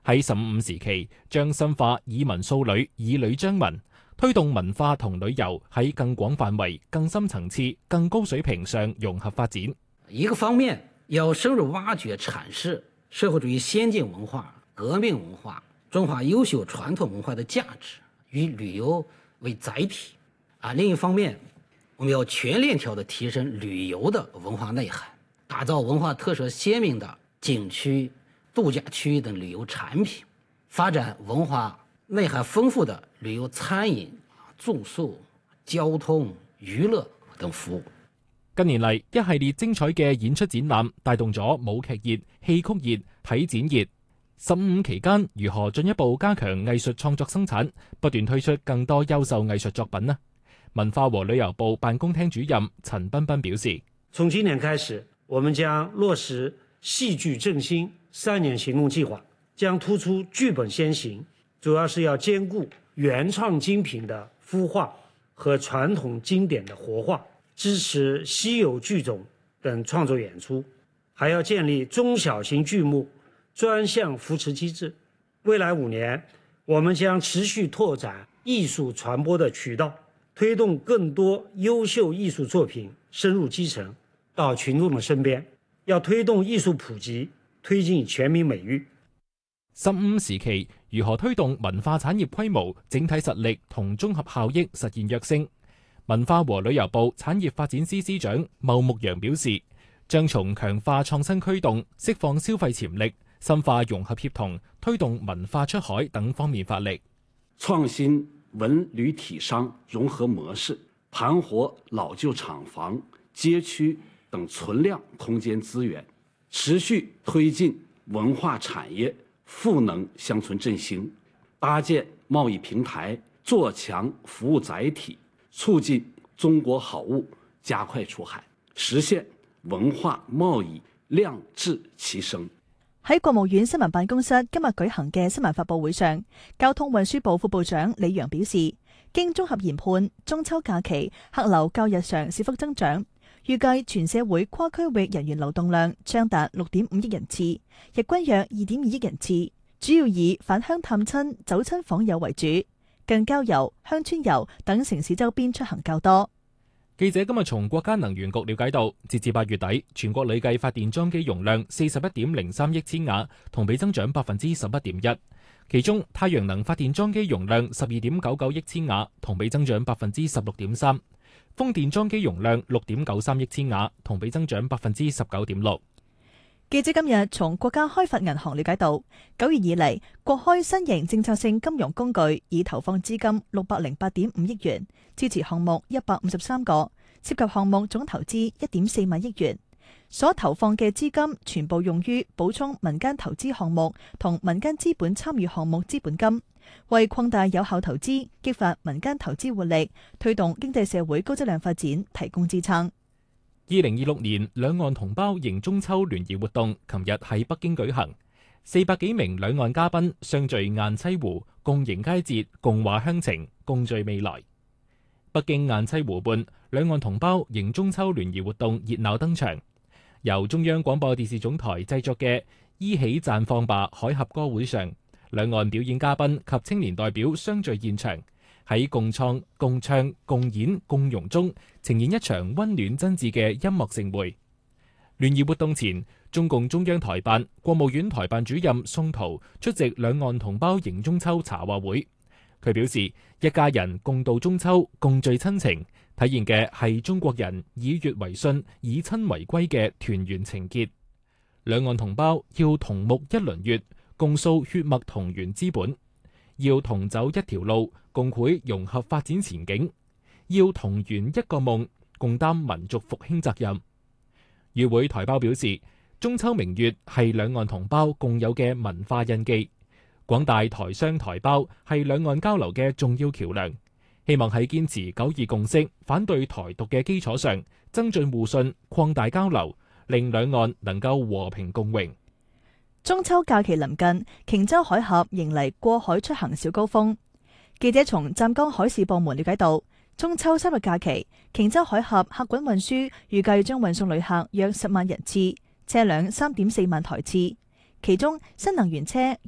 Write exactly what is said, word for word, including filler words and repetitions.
喺十五時期將深化以文塑旅、以旅彰文，推動文化同旅遊喺更廣範圍、更深層次、更高水平上融合發展。 一個方面要深入挖掘闡釋社會主義先進文化、革命文化、中華優秀傳統文化的價值，以旅遊為載體。啊，另一方面，我們要全鏈條地提升旅遊的文化內涵，打造文化特色鮮明的景區、度假區等旅遊產品，發展文化內涵豐富的旅遊餐飲、住宿、交通、娛樂等服務。 近年嚟，一系列精彩嘅演出展覽帶動咗舞劇熱、戲曲熱、睇展熱。十五期間如何進一步加強藝術創作生產，不斷推出更多優秀藝術作品呢？文化和旅遊部辦公廳主任陳彬彬表示： 從今年開始，我們將落實戲劇振興三年行動計劃，將突出劇本先行，主要是要兼顧原創精品的孵化和傳統經典的活化，支持稀有劇種等創作演出，還要建立中小型劇目專項扶持機制。未來五年，我們將持續拓展藝術傳播的渠道，推動更多優秀藝術作品深入基層，到群眾的身邊。要推動藝術普及，推進全民美育。 十五時期如何推動文化產業規模、整體實力同綜合效益實現躍升？文化和旅遊部產業發展司司長牟牧羊表示，將從強化創新驅動、釋放消費潛力、深化融合協同、推動文化出海等方面發力， 創新文旅體商融合模式，盤活老舊廠房、街區等存量空間資源，持續推進文化產業賦能鄉村振興，搭建貿易平台，做強服務載體，促進中國好物加快出海，實現文化貿易量質齊升。 喺國務院新聞辦公室今日舉行嘅新聞發佈會上，交通運輸部副部長李陽表示，經綜合研判，中秋假期客流較日常小幅增長，預計全社會跨區域人員流動量將達六點五億人次，日均約二點二億人次，主要以返鄉探親、走親訪友為主，近郊遊、鄉村遊等城市周邊出行較多。 記者今日從國家能源局了解到，截至八月底，全國累計發電裝機容量四十一點零三億千瓦，同比增長百分之十一點一。其中，太陽能發電裝機容量十二點九九億千瓦，同比增長百分之十六點三；風電裝機容量六點九三億千瓦，同比增長百分之十九點六。 記者今日從國家開發銀行了解到，九月以嚟，國開新型政策性金融工具已投放資金六百零八點五億元，支持項目一百五十三個，涉及項目總投資一點四萬億元。所投放嘅資金全部用於補充民間投資項目同民間資本參與項目資本金，為擴大有效投資、激發民間投資活力、推動經濟社會高質量發展提供支撐。 二零二六年兩岸同胞迎中秋聯誼活動，琴日喺北京舉行，四百幾名兩岸嘉賓相聚雁棲湖，共迎佳節，共話鄉情，共聚未來。北京雁棲湖畔，兩岸同胞迎中秋聯誼活動熱鬧登場，由中央廣播電視總台製作嘅《依起綻放吧海峽歌會》上，兩岸表演嘉賓及青年代表相聚現場，喺共創、共唱、共演、共融中，呈現一場溫暖真摯嘅音樂盛會。聯誼活動前，中共中央台辦、國務院台辦主任宋濤出席兩岸同胞迎中秋茶話會。佢表示，一家人共度中秋，共聚親情，體現嘅係中國人以悅為信、以親為歸嘅團圓情結。兩岸同胞要同沐一輪月，共訴血脈同源之本。要同走一條路，共繪融合發展前景；要同圓一個夢，共擔民族復興責任。與會台胞表示，中秋明月係兩岸同胞共有嘅文化印記，廣大台商台胞係兩岸交流嘅重要橋樑。希望喺堅持九二共識、反對台獨嘅基礎上，增進互信、擴大交流，令兩岸能夠和平共榮。 中秋假期臨近，瓊州海峽迎嚟過海出行小高峰。記者從湛江海事部門了解到，中秋三日假期，瓊州海峽客運運輸預計將運送旅客約十萬人次，車輛三點四萬台次，其中新能源車